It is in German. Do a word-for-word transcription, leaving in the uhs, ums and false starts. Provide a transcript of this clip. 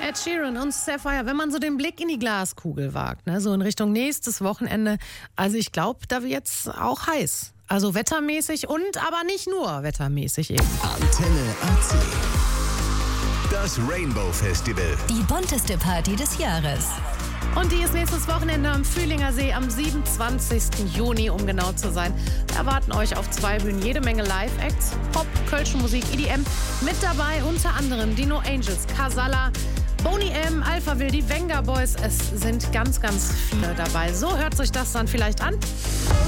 Ed Sheeran und Sapphire, wenn man so den Blick in die Glaskugel wagt, ne, so in Richtung nächstes Wochenende, also ich glaube, da wird's auch heiß. Also wettermäßig und aber nicht nur wettermäßig eben. Antenne A C. Das Rainbow Festival. Die bunteste Party des Jahres. Und die ist nächstes Wochenende am Fühlinger See am siebenundzwanzigsten Juni, um genau zu sein. Wir erwarten euch auf zwei Bühnen jede Menge Live-Acts, Pop, kölsche Musik, E D M. Mit dabei unter anderem die No Angels, Casalla, Boney M, Alphaville, die Venga Boys. Es sind ganz, ganz viele dabei. So hört sich das dann vielleicht an.